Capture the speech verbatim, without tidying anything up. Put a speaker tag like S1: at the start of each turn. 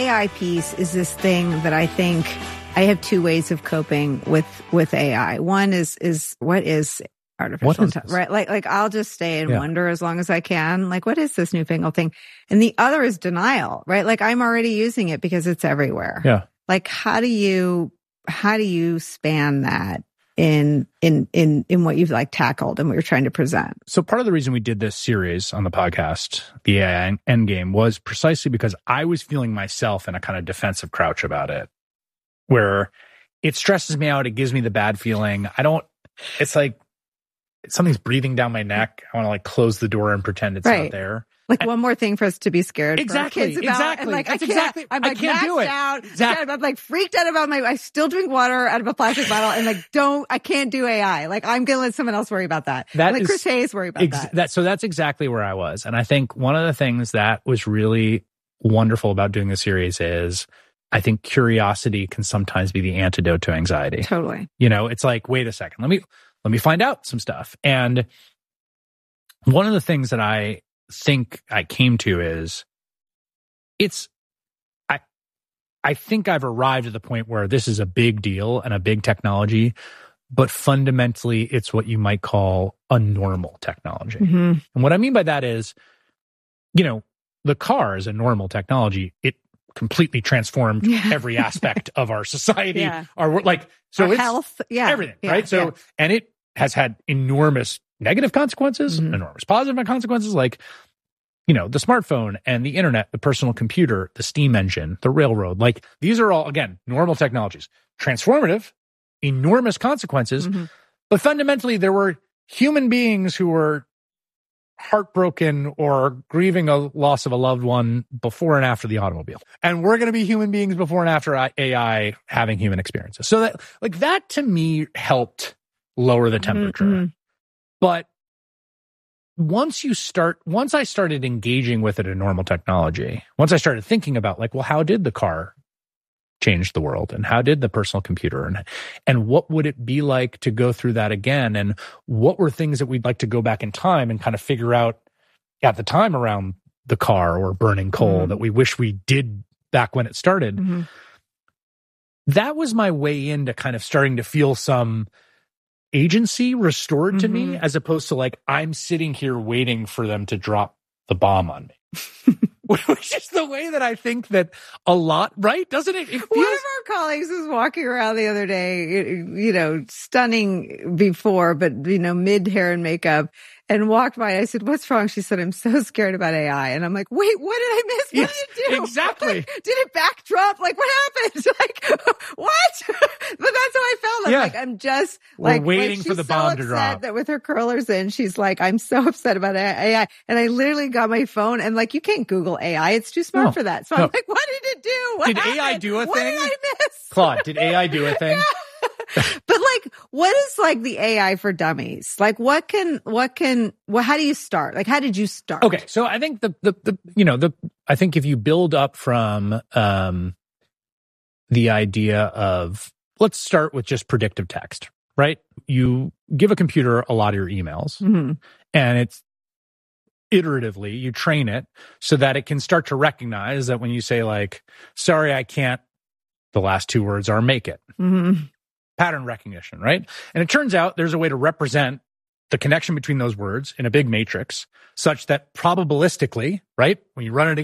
S1: A I piece is this thing that I think I have two ways of coping with, with A I. One is, is what is artificial intelligence, right? Like, like I'll just stay and yeah. wonder as long as I can, like, what is this newfangled thing? And the other is denial, right? Like I'm already using it because it's everywhere.
S2: Yeah.
S1: Like, how do you, how do you span that in, in, in, in what you've like tackled and what you're trying to present?
S2: So part of the reason we did this series on the podcast, the A I Endgame, was precisely because I was feeling myself in a kind of defensive crouch about it, where it stresses me out. It gives me the bad feeling. I don't, it's like, something's breathing down my neck. I want to like close the door and pretend it's
S1: right.
S2: not there.
S1: Like
S2: and,
S1: one more thing for us to be scared
S2: exactly,
S1: for our kids about.
S2: Exactly.
S1: And like,
S2: That's
S1: I can't,
S2: exactly.
S1: I'm like
S2: I can't do it.
S1: out.
S2: Exactly.
S1: I'm like freaked out about my, I still drink water out of a plastic bottle and like, don't, I can't do A I. Like I'm going to let someone else worry about that.
S2: That
S1: like
S2: is,
S1: Chris Hayes worry about
S2: ex-
S1: that.
S2: that. So that's exactly where I was. And I think one of the things that was really wonderful about doing the series is I think curiosity can sometimes be the antidote to anxiety.
S1: Totally.
S2: You know, it's like, wait a second, let me, let me find out some stuff. And one of the things that I think I came to is it's, I, I think I've arrived at the point where this is a big deal and a big technology, but fundamentally it's what you might call a normal technology.
S1: Mm-hmm.
S2: And what I mean by that is, you know, the car is a normal technology. It completely transformed
S1: yeah.
S2: every aspect of our society,
S1: yeah.
S2: our like, so
S1: our
S2: it's
S1: health, yeah.
S2: everything,
S1: yeah.
S2: right? So,
S1: yeah.
S2: and it has had enormous negative consequences,
S1: mm-hmm.
S2: enormous positive consequences, like, you know, the smartphone and the internet, the personal computer, the steam engine, the railroad. Like these are all, again, normal technologies, transformative, enormous consequences.
S1: Mm-hmm.
S2: But fundamentally, there were human beings who were heartbroken or grieving a loss of a loved one before and after the automobile. And we're going to be human beings before and after A I having human experiences. So that, like that to me helped lower the temperature.
S1: Mm-hmm.
S2: But once you start, once I started engaging with it in normal technology, once I started thinking about like, well, how did the car change the world? And how did the personal computer? And, and what would it be like to go through that again? And what were things that we'd like to go back in time and kind of figure out at the time around the car or burning coal mm-hmm. that we wish we did back when it started?
S1: Mm-hmm.
S2: That was my way into kind of starting to feel some agency restored to
S1: mm-hmm.
S2: me, as opposed to like, I'm sitting here waiting for them to drop the bomb on me. Which is the way that I think that a lot, right? Doesn't it? It feels...
S1: One of our colleagues was walking around the other day, you know, stunning before, but, you know, mid hair and makeup, and walked by. I said, what's wrong? She said, I'm so scared about A I. And I'm like, wait, what did I miss? What
S2: yes,
S1: did you do?
S2: Exactly.
S1: Like, did it backdrop? Like, what happened? Like, what? But that's how I felt. I'm
S2: yeah.
S1: like, I'm just
S2: We're
S1: like,
S2: waiting
S1: like,
S2: for the
S1: so
S2: bomb to drop.
S1: That with her curlers in, she's like, I'm so upset about A I. And I literally got my phone and like, you can't Google A I. It's too smart
S2: no,
S1: for that. So
S2: no.
S1: I'm like, what did it do? What
S2: did
S1: happened?
S2: A I do a
S1: what
S2: thing?
S1: What did I miss?
S2: Claude, did A I do a thing?
S1: Yeah. But like, what is like the A I for dummies? Like, what can, what can, well, how do you start? Like, how did you start?
S2: Okay. So I think the, the, the, you know, the, I think if you build up from, um, the idea of, let's start with just predictive text, right? You give a computer a lot of your emails
S1: mm-hmm.
S2: and it's iteratively, you train it so that it can start to recognize that when you say like, sorry, I can't, the last two words are make it.
S1: Mm-hmm.
S2: Pattern recognition, right? And it turns out there's a way to represent the connection between those words in a big matrix such that probabilistically, right, when you run it